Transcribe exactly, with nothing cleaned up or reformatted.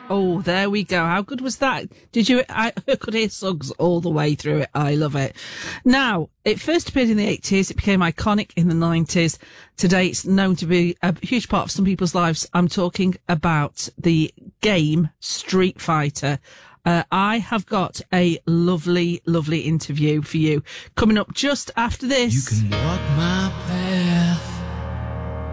Oh, there we go. How good was that? Did you? I, I could hear Suggs all the way through it. I love it. Now, it first appeared in the eighties. It became iconic in the nineties. Today, it's known to be a huge part of some people's lives. I'm talking about the game Street Fighter. Uh, I have got a lovely, lovely interview for you coming up just after this. You can walk my